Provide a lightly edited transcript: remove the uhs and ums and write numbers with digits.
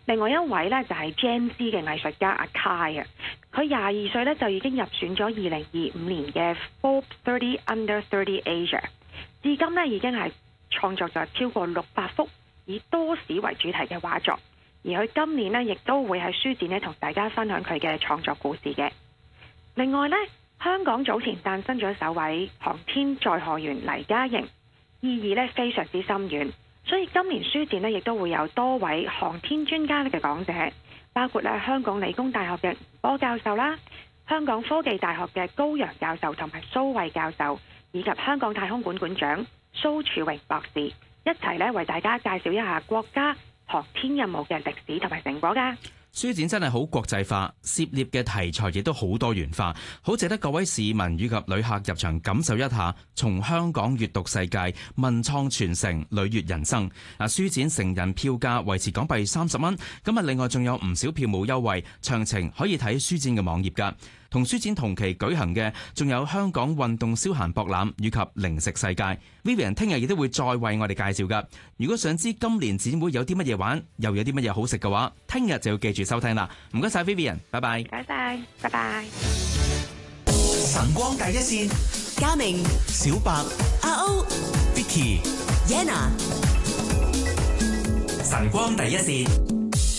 另外一位呢，就係 Gen Z 嘅藝術家阿 Kai 啊，佢22歲呢，就已經入選咗2025年嘅 Forbes 30 Under 30 Asia， 至今呢，已經係創作咗超過600幅以多史為主題嘅畫作，而佢今年呢，亦都會喺書展呢同大家分享佢嘅創作故事嘅。另外呢，香港早前誕生咗首位航天載荷員黎嘉瑩，意義呢非常之深遠，所以今年書展呢，亦都會有多位航天專家嘅講者，包括咧香港理工大學嘅吳波教授啦，香港科技大學嘅高陽教授同埋蘇慧教授，以及香港太空館館長蘇柱榮博士，一齊咧為大家介紹一下國家航天任務嘅歷史同埋成果㗎。 書展真係好國際化，涉獵嘅題材亦都好多元化，好值得各位市民以及旅客入場感受一下，從香港閱讀世界，文創傳承，旅悅人生。書展成人票價維持港幣30蚊，咁另外仲有唔少票務優惠，詳情可以睇書展嘅網頁㗎。同書展同期舉行嘅仲有香港運動消閒博覽以及零食世界。Vivian 聽日亦都會再為我哋介紹㗎。如果想知今年展會有啲乜嘢玩，又有啲乜嘢好食嘅話，聽日就要記住收聽啦。唔該晒 Vivian， 拜拜。 唔該晒，拜拜。 晨光第一線， 嘉明、 小白、 阿歐、 Vicky、 Yenna， 晨光第一線。